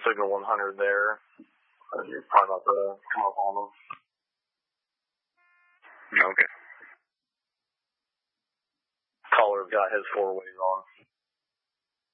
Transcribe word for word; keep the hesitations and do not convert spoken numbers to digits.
signal one hundred there. Uh, you're probably about to come up on them. Okay. Caller's got his four ways on.